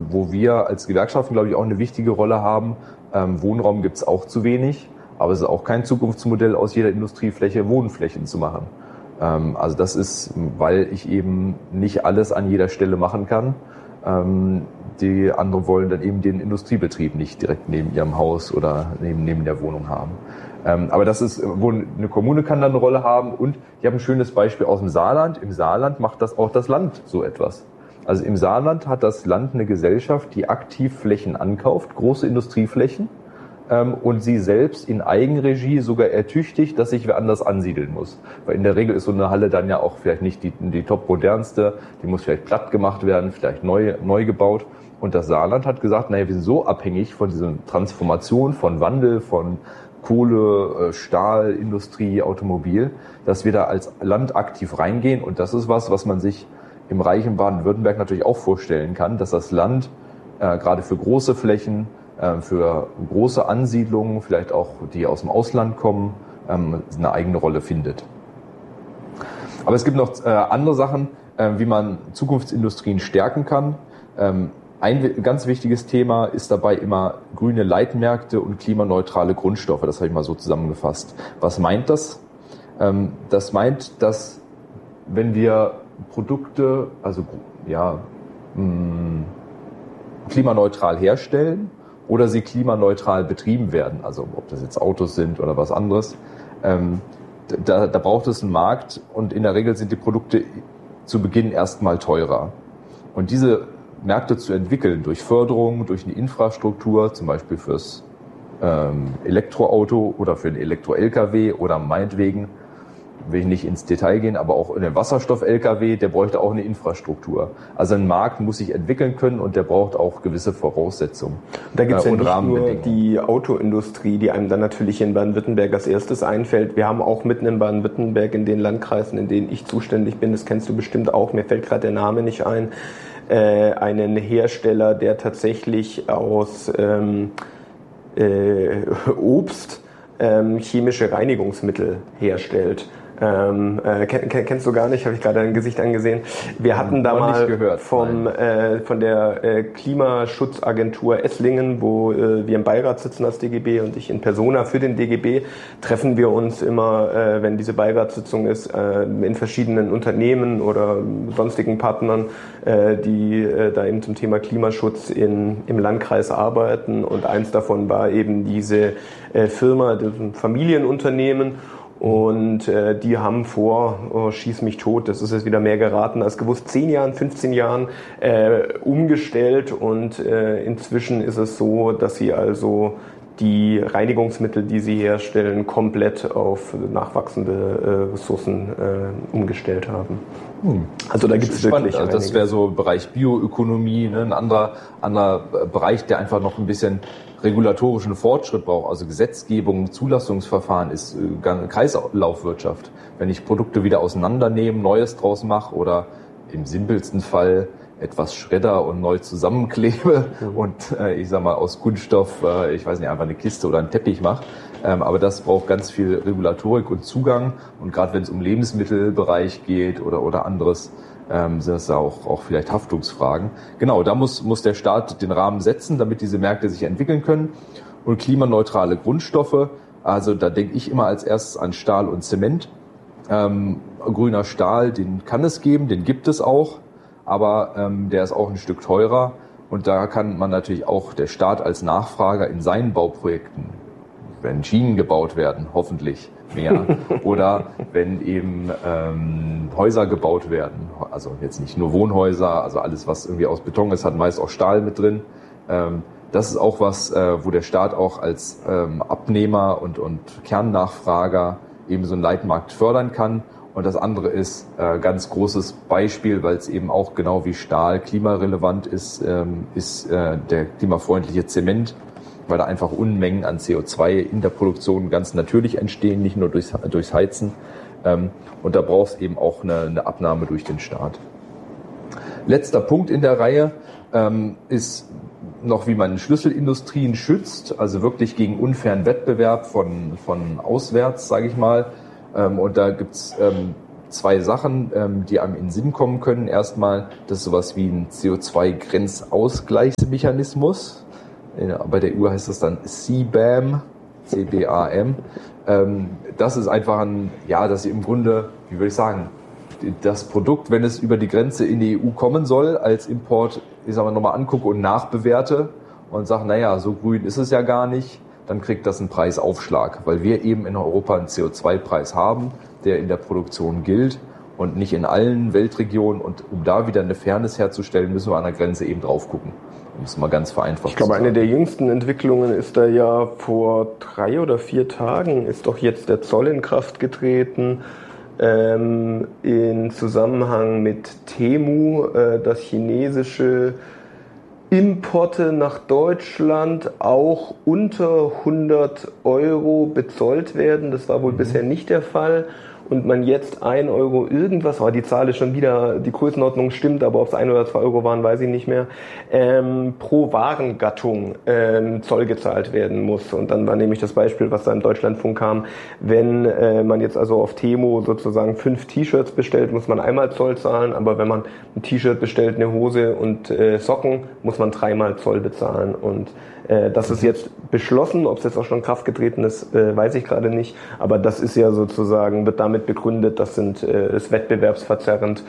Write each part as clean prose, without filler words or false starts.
wo wir als Gewerkschaften, glaube ich, auch eine wichtige Rolle haben. Wohnraum gibt es auch zu wenig, aber es ist auch kein Zukunftsmodell, aus jeder Industriefläche Wohnflächen zu machen. Also das ist, weil ich eben nicht alles an jeder Stelle machen kann. Die anderen wollen dann eben den Industriebetrieb nicht direkt neben ihrem Haus oder neben der Wohnung haben. Aber das ist, wo eine Kommune kann dann eine Rolle haben. Und ich habe ein schönes Beispiel aus dem Saarland. Im Saarland macht das auch das Land so etwas. Also im Saarland hat das Land eine Gesellschaft, die aktiv Flächen ankauft, große Industrieflächen, und sie selbst in Eigenregie sogar ertüchtigt, dass sich wer anders ansiedeln muss. Weil in der Regel ist so eine Halle dann ja auch vielleicht nicht die top-modernste, die muss vielleicht platt gemacht werden, vielleicht neu gebaut. Und das Saarland hat gesagt, naja, wir sind so abhängig von dieser Transformation, von Wandel, von Kohle, Stahl, Industrie, Automobil, dass wir da als Land aktiv reingehen. Und das ist was man sich im reichen Baden-Württemberg natürlich auch vorstellen kann, dass das Land gerade für große Flächen, für große Ansiedlungen, vielleicht auch die aus dem Ausland kommen, eine eigene Rolle findet. Aber es gibt noch andere Sachen, wie man Zukunftsindustrien stärken kann. Ein ganz wichtiges Thema ist dabei immer grüne Leitmärkte und klimaneutrale Grundstoffe. Das habe ich mal so zusammengefasst. Was meint das? Das meint, dass wenn wir Produkte, klimaneutral herstellen oder sie klimaneutral betrieben werden, also ob das jetzt Autos sind oder was anderes, da braucht es einen Markt und in der Regel sind die Produkte zu Beginn erstmal teurer. Und diese Märkte zu entwickeln durch Förderung, durch eine Infrastruktur, zum Beispiel fürs Elektroauto oder für den Elektro-LKW oder meinetwegen, will ich nicht ins Detail gehen, aber auch in den Wasserstoff-LKW, der bräuchte auch eine Infrastruktur. Also ein Markt muss sich entwickeln können und der braucht auch gewisse Voraussetzungen. Da gibt es ja nicht nur die Autoindustrie, die einem dann natürlich in Baden-Württemberg als erstes einfällt. Wir haben auch mitten in Baden-Württemberg, in den Landkreisen, in denen ich zuständig bin, das kennst du bestimmt auch, mir fällt gerade der Name nicht ein, einen Hersteller, der tatsächlich aus Obst chemische Reinigungsmittel herstellt. Kennst du gar nicht, habe ich gerade dein Gesicht angesehen. Wir hatten da mal von der Klimaschutzagentur Esslingen, wo wir im Beirat sitzen als DGB und ich in Persona für den DGB, treffen wir uns immer, wenn diese Beiratssitzung ist, in verschiedenen Unternehmen oder sonstigen Partnern, die da eben zum Thema Klimaschutz im Landkreis arbeiten. Und eins davon war eben diese Firma, das Familienunternehmen. Und die haben schieß mich tot, das ist jetzt wieder mehr geraten als gewusst, 10 Jahren, 15 Jahren umgestellt und inzwischen ist es so, dass sie also die Reinigungsmittel, die sie herstellen, komplett auf nachwachsende Ressourcen umgestellt haben. Also da gibt es wirklich also das wäre so Bereich Bioökonomie, ne? Ein anderer Bereich, der einfach noch ein bisschen regulatorischen Fortschritt braucht, also Gesetzgebung, Zulassungsverfahren ist Kreislaufwirtschaft. Wenn ich Produkte wieder auseinandernehme, Neues draus mache oder im simpelsten Fall etwas schredder und neu zusammenklebe und ich sag mal aus Kunststoff, ich weiß nicht, einfach eine Kiste oder einen Teppich mache. Aber das braucht ganz viel Regulatorik und Zugang und gerade wenn es um Lebensmittelbereich geht oder anderes, sind das da auch vielleicht Haftungsfragen. Genau, da muss der Staat den Rahmen setzen, damit diese Märkte sich entwickeln können. Und klimaneutrale Grundstoffe, also da denke ich immer als erstes an Stahl und Zement. Grüner Stahl, den kann es geben, den gibt es auch, aber der ist auch ein Stück teurer. Und da kann man natürlich auch der Staat als Nachfrager in seinen Bauprojekten, wenn Schienen gebaut werden, hoffentlich mehr, oder wenn eben Häuser gebaut werden, also jetzt nicht nur Wohnhäuser, also alles, was irgendwie aus Beton ist, hat meist auch Stahl mit drin. Das ist auch was, wo der Staat auch als Abnehmer und Kernnachfrager eben so einen Leitmarkt fördern kann. Und das andere ist ganz großes Beispiel, weil es eben auch genau wie Stahl klimarelevant ist der klimafreundliche Zement, weil da einfach Unmengen an CO2 in der Produktion ganz natürlich entstehen, nicht nur durchs Heizen. Und da braucht es eben auch eine Abnahme durch den Staat. Letzter Punkt in der Reihe ist noch, wie man Schlüsselindustrien schützt, also wirklich gegen unfairen Wettbewerb von auswärts, sage ich mal. Und da gibt's 2 Sachen, die einem in den Sinn kommen können. Erstmal, das ist sowas wie ein CO2-Grenzausgleichsmechanismus. Bei der EU heißt das dann CBAM, C-B-A-M. Das ist einfach das ist im Grunde, wie würde ich sagen, das Produkt, wenn es über die Grenze in die EU kommen soll, als Import, ich sag mal, nochmal angucke und nachbewerte und sage, naja, so grün ist es ja gar nicht, dann kriegt das einen Preisaufschlag, weil wir eben in Europa einen CO2-Preis haben, der in der Produktion gilt und nicht in allen Weltregionen. Und um da wieder eine Fairness herzustellen, müssen wir an der Grenze eben drauf gucken. Um es mal ganz vereinfacht zu sagen. Ich glaube, eine der jüngsten Entwicklungen ist da ja vor 3 oder 4 Tagen ist doch jetzt der Zoll in Kraft getreten, in Zusammenhang mit Temu, dass chinesische Importe nach Deutschland auch unter 100 € bezollt werden. Das war wohl bisher nicht der Fall. Und man jetzt 1 € irgendwas, die Zahl ist schon wieder, die Größenordnung stimmt, aber ob es 1 oder 2 € waren, weiß ich nicht mehr, pro Warengattung Zoll gezahlt werden muss. Und dann war nämlich das Beispiel, was da im Deutschlandfunk kam, wenn man jetzt also auf Temu sozusagen 5 T-Shirts bestellt, muss man einmal Zoll zahlen, aber wenn man ein T-Shirt bestellt, eine Hose und Socken, muss man 3-mal Zoll bezahlen. Und das ist jetzt beschlossen, ob es jetzt auch schon in Kraft getreten ist, weiß ich gerade nicht, aber das ist ja sozusagen, wird damit begründet, das ist wettbewerbsverzerrend,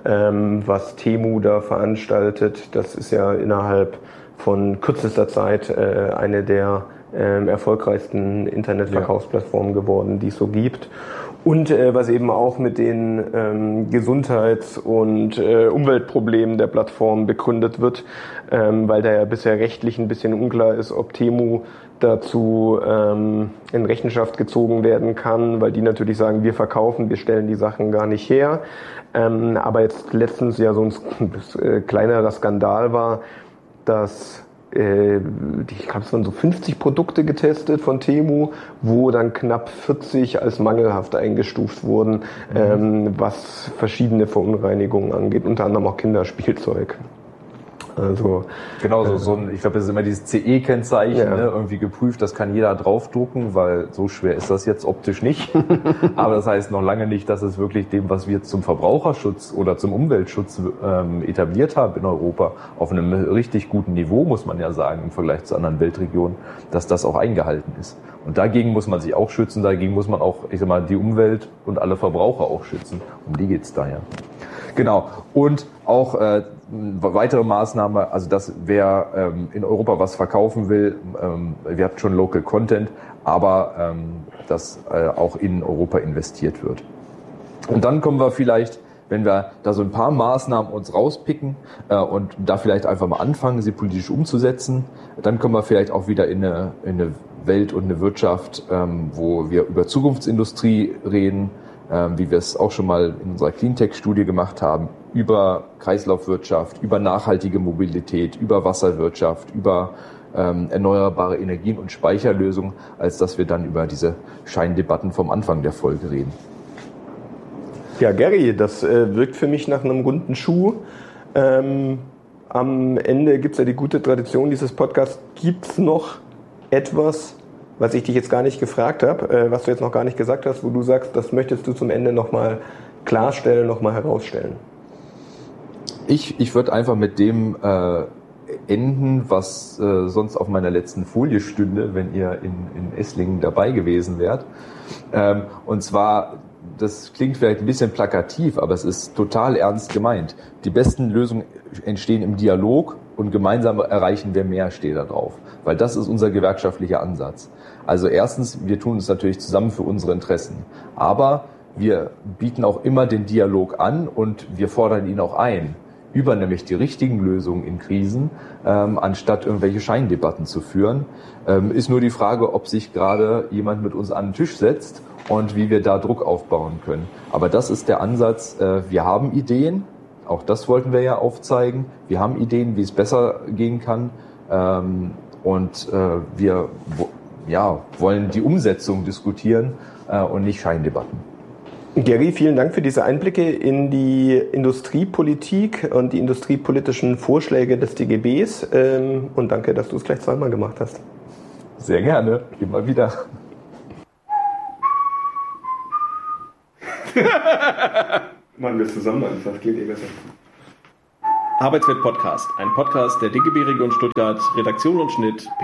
was Temu da veranstaltet. Das ist ja innerhalb von kürzester Zeit eine der erfolgreichsten Internetverkaufsplattformen geworden, die es so gibt. Und was eben auch mit den Gesundheits- und Umweltproblemen der Plattform begründet wird, weil da ja bisher rechtlich ein bisschen unklar ist, ob Temu dazu in Rechenschaft gezogen werden kann, weil die natürlich sagen, wir verkaufen, wir stellen die Sachen gar nicht her. Aber jetzt letztens ja so ein kleinerer Skandal war, dass ich glaube, es waren so 50 Produkte getestet von Temu, wo dann knapp 40 als mangelhaft eingestuft wurden, was verschiedene Verunreinigungen angeht, unter anderem auch Kinderspielzeug. Also genau, ich glaube, das ist immer dieses CE-Kennzeichen, irgendwie geprüft, das kann jeder draufdrucken, weil so schwer ist das jetzt optisch nicht. Aber das heißt noch lange nicht, dass es wirklich dem, was wir zum Verbraucherschutz oder zum Umweltschutz etabliert haben in Europa, auf einem richtig guten Niveau, muss man ja sagen, im Vergleich zu anderen Weltregionen, dass das auch eingehalten ist. Und dagegen muss man sich auch schützen, dagegen muss man auch, ich sag mal, die Umwelt und alle Verbraucher auch schützen. Um die geht's da ja. Genau. Und auch weitere Maßnahme, also dass wer in Europa was verkaufen will, wir hatten schon Local Content, aber dass auch in Europa investiert wird. Und dann kommen wir vielleicht, wenn wir da so ein paar Maßnahmen uns rauspicken und da vielleicht einfach mal anfangen, sie politisch umzusetzen, dann kommen wir vielleicht auch wieder in eine Welt und eine Wirtschaft, wo wir über Zukunftsindustrie reden, wie wir es auch schon mal in unserer Cleantech-Studie gemacht haben, über Kreislaufwirtschaft, über nachhaltige Mobilität, über Wasserwirtschaft, über erneuerbare Energien und Speicherlösungen, als dass wir dann über diese Scheindebatten vom Anfang der Folge reden. Ja, Gary, das wirkt für mich nach einem runden Schuh. Am Ende gibt es ja die gute Tradition dieses Podcasts. Gibt es noch etwas, was ich dich jetzt gar nicht gefragt habe, was du jetzt noch gar nicht gesagt hast, wo du sagst, das möchtest du zum Ende nochmal klarstellen, nochmal herausstellen? Ich würde einfach mit dem enden, was sonst auf meiner letzten Folie stünde, wenn ihr in Esslingen dabei gewesen wärt. Und zwar, das klingt vielleicht ein bisschen plakativ, aber es ist total ernst gemeint. Die besten Lösungen entstehen im Dialog und gemeinsam erreichen wir mehr, steht da drauf. Weil das ist unser gewerkschaftlicher Ansatz. Also erstens, wir tun es natürlich zusammen für unsere Interessen. Aber wir bieten auch immer den Dialog an und wir fordern ihn auch ein, über nämlich die richtigen Lösungen in Krisen, anstatt irgendwelche Scheindebatten zu führen. Ist nur die Frage, ob sich gerade jemand mit uns an den Tisch setzt und wie wir da Druck aufbauen können. Aber das ist der Ansatz. Wir haben Ideen, auch das wollten wir ja aufzeigen. Wir haben Ideen, wie es besser gehen kann. Und wir wollen die Umsetzung diskutieren und nicht Scheindebatten. Gary, vielen Dank für diese Einblicke in die Industriepolitik und die industriepolitischen Vorschläge des DGBs. Und danke, dass du es gleich zweimal gemacht hast. Sehr gerne, immer wieder. Machen wir es zusammen, das klingt eh besser. Arbeitswelt Podcast, ein Podcast der DGB Region Stuttgart, Redaktion und Schnitt